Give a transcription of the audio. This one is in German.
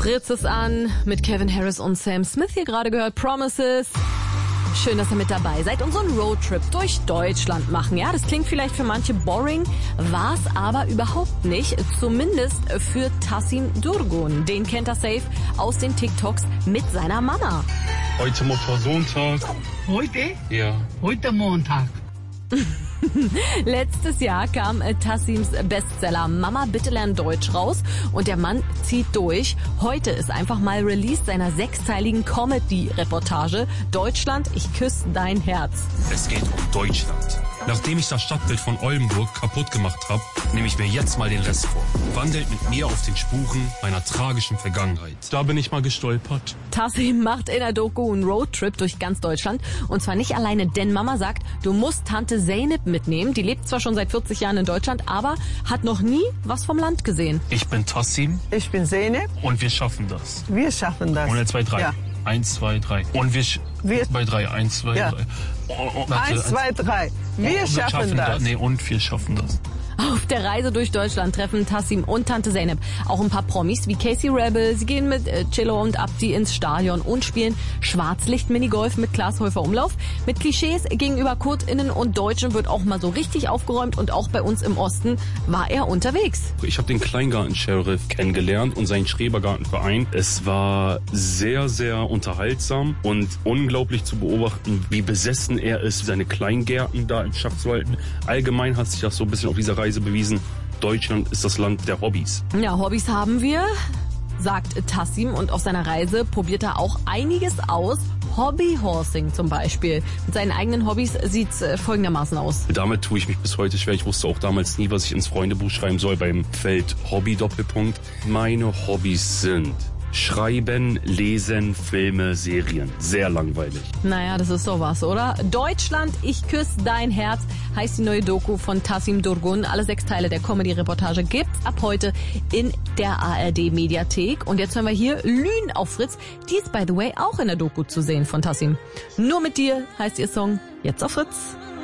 Fritz ist an mit Kevin Harris und Sam Smith. Hier gerade gehört Promises. Schön, dass ihr mit dabei seid und so einen Roadtrip durch Deutschland machen. Ja, das klingt vielleicht für manche boring, war's aber überhaupt nicht. Zumindest für Tassim Durgun. Den kennt er safe aus den TikToks mit seiner Mama. Heute Muttersonntag. Heute? Ja. Heute Montag. Letztes Jahr kam Tassims Bestseller Mama, bitte lern Deutsch raus und der Mann zieht durch. Heute ist einfach mal Release seiner 6-teiligen Comedy-Reportage Deutschland, ich küsse dein Herz. Es geht um Deutschland. Nachdem ich das Stadtbild von Oldenburg kaputt gemacht habe, nehme ich mir jetzt mal den Rest vor. Wandelt mit mir auf den Spuren meiner tragischen Vergangenheit. Da bin ich mal gestolpert. Tassim macht in der Doku einen Roadtrip durch ganz Deutschland und zwar nicht alleine, denn Mama sagt, du musst Tante Zeynep mitnehmen. Die lebt zwar schon seit 40 Jahren in Deutschland, aber hat noch nie was vom Land gesehen. Ich bin Tassim. Ich bin Zeynep. Und wir schaffen das. Wir schaffen das. 1, 2, 3. Ja. 1, 2, 3. Und wir bei 3. 1, 2, 3. Ja. 1, 2, 3. Wir schaffen das. Nee, und wir schaffen das. Auf der Reise durch Deutschland treffen Tassim und Tante Zeynep auch ein paar Promis wie Casey Rebel. Sie gehen mit Chillo und Abdi ins Stadion und spielen Schwarzlicht-Minigolf mit Klaas Häufer Umlauf. Mit Klischees gegenüber KurdInnen und Deutschen wird auch mal so richtig aufgeräumt und auch bei uns im Osten war er unterwegs. Ich habe den Kleingarten-Sheriff kennengelernt und seinen Schrebergartenverein. Es war sehr, sehr unterhaltsam und unglaublich zu beobachten, wie besessen er ist, seine Kleingärten da im Schach zu halten. Allgemein hat sich das so ein bisschen auf dieser Reise bewiesen. Deutschland ist das Land der Hobbys. Ja, Hobbys haben wir, sagt Tassim, und auf seiner Reise probiert er auch einiges aus. Hobbyhorsing zum Beispiel. Mit seinen eigenen Hobbys sieht's folgendermaßen aus. Damit tue ich mich bis heute schwer. Ich wusste auch damals nie, was ich ins Freundebuch schreiben soll beim Feld Hobby-Doppelpunkt. Meine Hobbys sind Schreiben, Lesen, Filme, Serien. Sehr langweilig. Naja, das ist sowas, oder? Deutschland, ich küsse dein Herz heißt die neue Doku von Tassim Durgun. Alle 6 Teile der Comedy-Reportage gibt's ab heute in der ARD-Mediathek. Und jetzt hören wir hier Lünen auf Fritz. Die ist, by the way, auch in der Doku zu sehen von Tassim. Nur mit dir heißt ihr Song jetzt auf Fritz.